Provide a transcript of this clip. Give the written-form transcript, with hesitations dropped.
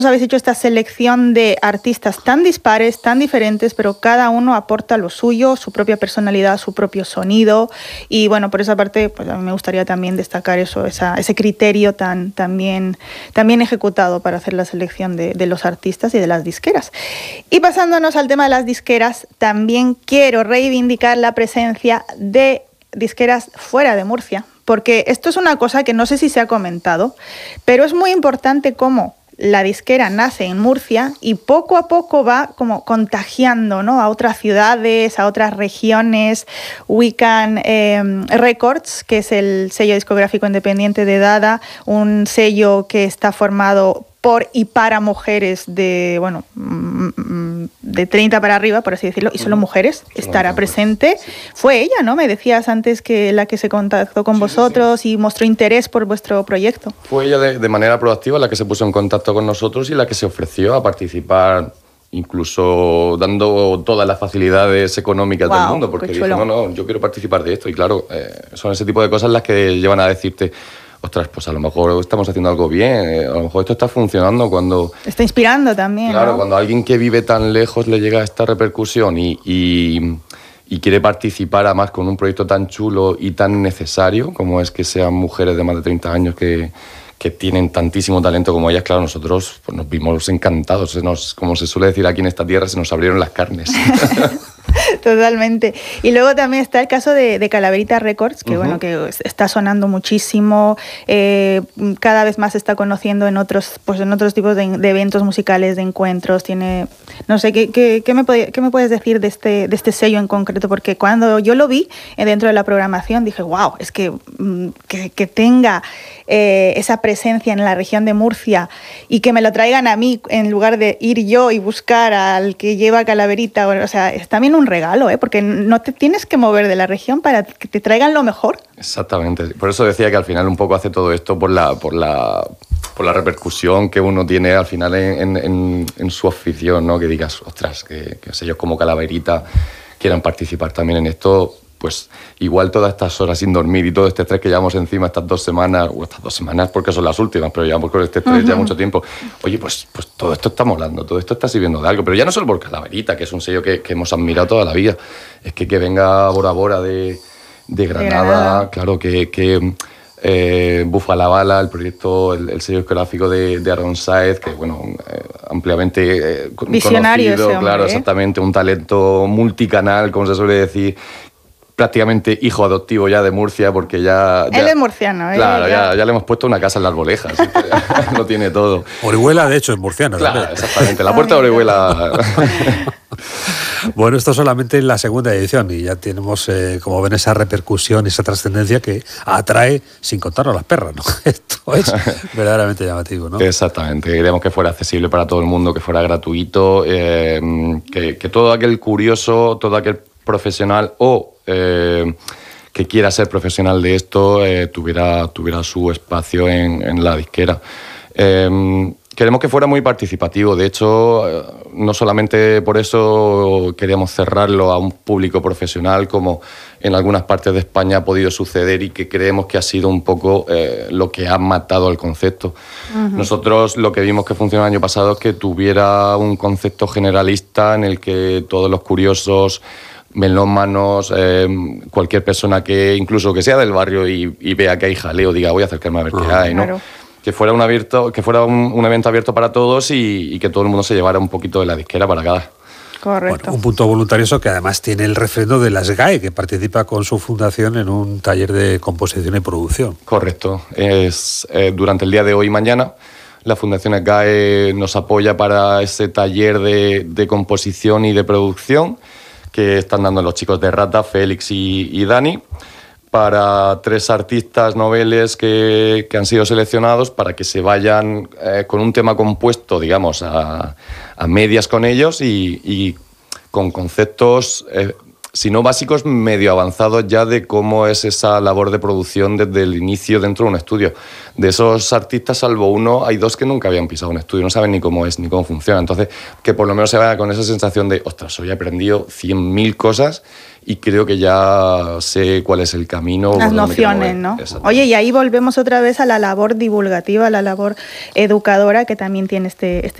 habéis hecho esta selección de artistas tan dispares, tan diferentes, pero cada uno aporta lo suyo, su propia personalidad, su propio sonido. Y bueno, por esa parte, pues a mí me gustaría también destacar eso, ese criterio tan bien ejecutado para hacer la selección de los artistas y de las disqueras. Y pasándonos al tema de las disqueras, también quiero reivindicar la presencia de disqueras fuera de Murcia, porque esto es una cosa que no sé si se ha comentado, pero es muy importante cómo la disquera nace en Murcia y poco a poco va como contagiando, ¿no?, a otras ciudades, a otras regiones. Weekend Records, que es el sello discográfico independiente de Dada, un sello que está formado por y para mujeres de 30 para arriba, por así decirlo, y solo mujeres, estará presente. Fue ella, ¿no? Me decías antes que la que se contactó con vosotros y mostró interés por vuestro proyecto. Fue ella de manera proactiva la que se puso en contacto con nosotros y la que se ofreció a participar, incluso dando todas las facilidades económicas del mundo, porque dijo, no, yo quiero participar de esto. Y claro, son ese tipo de cosas las que llevan a decirte, ostras, pues a lo mejor estamos haciendo algo bien, a lo mejor esto está funcionando cuando... Está inspirando también, claro, ¿no? Cuando a alguien que vive tan lejos le llega esta repercusión y quiere participar además con un proyecto tan chulo y tan necesario como es que sean mujeres de más de 30 años que tienen tantísimo talento como ellas, claro, nosotros pues, nos vimos encantados, como se suele decir aquí en esta tierra, se nos abrieron las carnes. Totalmente. Y luego también está el caso de Calaverita Records, que bueno, que está sonando muchísimo, cada vez más se está conociendo en otros tipos de eventos musicales, de encuentros. Tiene, no sé, ¿qué me puedes decir de este sello en concreto? Porque cuando yo lo vi dentro de la programación dije, wow, es que tenga esa presencia en la región de Murcia y que me lo traigan a mí en lugar de ir yo y buscar al que lleva Calaverita, o sea, es también un regalo, porque no te tienes que mover de la región para que te traigan lo mejor. Exactamente, por eso decía que al final un poco hace todo esto por la repercusión que uno tiene al final en su afición, ¿no? Que digas, ostras, que sellos como Calaverita quieran participar también en esto. Pues igual todas estas horas sin dormir y todo este estrés que llevamos encima estas 2 semanas, o estas 2 semanas porque son las últimas, pero llevamos con este estrés ya mucho tiempo. Oye, pues todo esto está molando, todo esto está sirviendo de algo, pero ya no solo por Calaverita, que es un sello que hemos admirado toda la vida, es que venga Bora Bora de Granada, claro, que Búfala Bala, el proyecto, el sello discográfico de Aaron Saez, que bueno, ampliamente visionario conocido, ese hombre, claro, exactamente, un talento multicanal, como se suele decir, prácticamente hijo adoptivo ya de Murcia, porque ya él es murciano, claro, ya le hemos puesto una casa en las Arbolejas, lo tiene todo. Orihuela, de hecho, es murciano. Claro, también. exactamente, la puerta de Orihuela. Bueno, esto solamente en la segunda edición y ya tenemos, como ven, esa repercusión, esa trascendencia que atrae sin contarnos las perras, ¿no? Esto es verdaderamente llamativo, ¿no? Exactamente, queríamos que fuera accesible para todo el mundo, que fuera gratuito, que todo aquel curioso, todo aquel profesional o que quiera ser profesional de esto tuviera su espacio en la disquera. Queremos que fuera muy participativo, de hecho, no solamente por eso queríamos cerrarlo a un público profesional, como en algunas partes de España ha podido suceder y que creemos que ha sido un poco lo que ha matado el concepto. Nosotros lo que vimos que funcionó el año pasado es que tuviera un concepto generalista en el que todos los curiosos, melómanos, cualquier persona que incluso que sea del barrio y vea que hay jaleo, diga voy a acercarme a ver qué hay, ¿no? Claro. Que fuera un evento abierto para todos y que todo el mundo se llevara un poquito de la disquera para cada. Correcto. Bueno, un punto voluntarioso que además tiene el refrendo de la SGAE, que participa con su fundación en un taller de composición y producción. Correcto. Es durante el día de hoy y mañana. La Fundación SGAE nos apoya para ese taller de composición y de producción que están dando los chicos de Rata, Félix y Dani, para 3 artistas noveles que han sido seleccionados para que se vayan con un tema compuesto, digamos, a medias con ellos y con conceptos si no básicos, medio avanzados ya de cómo es esa labor de producción desde el inicio dentro de un estudio. De esos artistas, salvo uno, hay dos que nunca habían pisado un estudio, no saben ni cómo es, ni cómo funciona. Entonces, que por lo menos se vaya con esa sensación de, ostras, hoy he aprendido 100.000 cosas y creo que ya sé cuál es el camino. Las nociones, ¿no? Oye, y ahí volvemos otra vez a la labor divulgativa, a la labor educadora que también tiene este